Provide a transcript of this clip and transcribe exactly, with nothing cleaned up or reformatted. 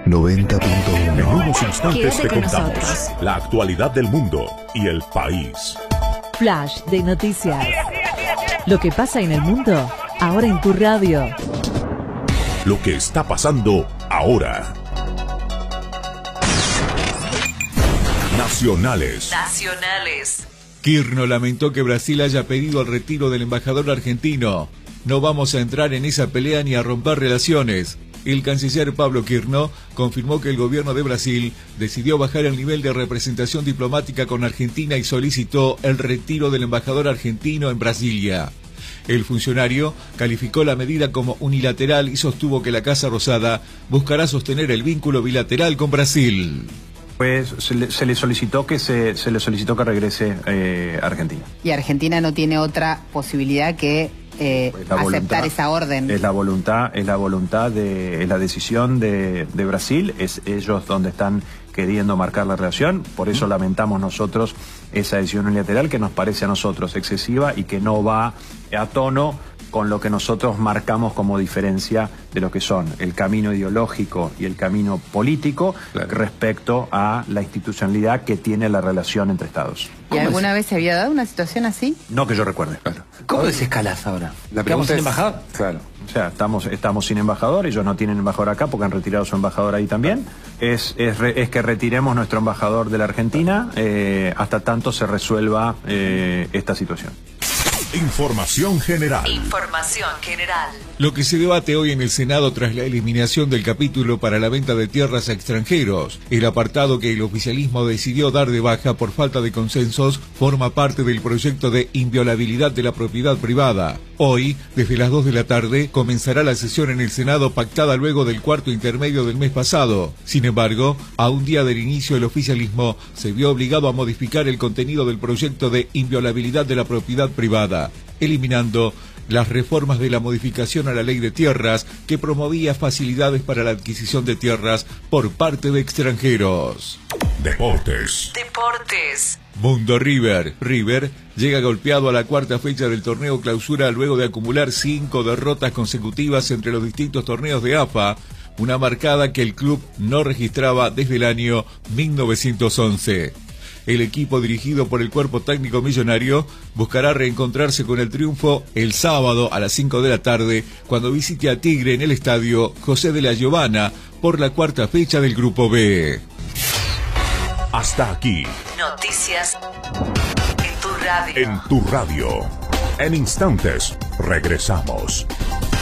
noventa punto uno. En unos instantes Quédate te con contamos nosotros. la actualidad del mundo y el país. Flash de noticias. Lo que pasa en el mundo, ahora en tu radio. Lo que está pasando ahora. Nacionales. Nacionales. Kirchner lamentó que Brasil haya pedido el retiro del embajador argentino. No vamos a entrar en esa pelea ni a romper relaciones. El canciller Pablo Kirchner confirmó que el gobierno de Brasil decidió bajar el nivel de representación diplomática con Argentina y solicitó el retiro del embajador argentino en Brasilia. El funcionario calificó la medida como unilateral y sostuvo que la Casa Rosada buscará sostener el vínculo bilateral con Brasil. Pues se le, se le solicitó que se, se le solicitó que regrese eh, a Argentina. Y Argentina no tiene otra posibilidad que eh, Pues la aceptar voluntad- esa orden. Es la voluntad, es la voluntad de, es la decisión de, de Brasil, es ellos donde están queriendo marcar la relación, por eso lamentamos nosotros esa decisión unilateral que nos parece a nosotros excesiva y que no va a tono con lo que nosotros marcamos como diferencia de lo que son el camino ideológico y el camino político respecto a la institucionalidad que tiene la relación entre Estados. ¿Y alguna vez se había dado una situación así? No que yo recuerde. ¿Cómo desescalás ahora? La ¿Quedamos pregunta sin es- embajador? Claro. O sea, estamos, estamos sin embajador, ellos no tienen embajador acá porque han retirado su embajador ahí también. Es, es, re- es que retiremos nuestro embajador de la Argentina eh, hasta tanto se resuelva eh, esta situación. Información general. Información general. Lo que se debate hoy en el Senado tras la eliminación del capítulo para la venta de tierras a extranjeros. El apartado que el oficialismo decidió dar de baja por falta de consensos forma parte del proyecto de inviolabilidad de la propiedad privada. Hoy, desde las dos de la tarde, comenzará la sesión en el Senado pactada luego del cuarto intermedio del mes pasado. Sin embargo, a un día del inicio el oficialismo se vio obligado a modificar el contenido del proyecto de inviolabilidad de la propiedad privada, eliminando las reformas de la modificación a la ley de tierras que promovía facilidades para la adquisición de tierras por parte de extranjeros. Deportes. Deportes. Mundo River. River llega golpeado a la cuarta fecha del torneo Clausura luego de acumular cinco derrotas consecutivas entre los distintos torneos de A F A, una marcada que el club no registraba desde el año mil novecientos once. El equipo dirigido por el cuerpo técnico millonario buscará reencontrarse con el triunfo el sábado a las cinco de la tarde cuando visite a Tigre en el estadio José de la Giovana por la cuarta fecha del Grupo B. Hasta aquí, Noticias en tu radio. en tu radio. En instantes, regresamos.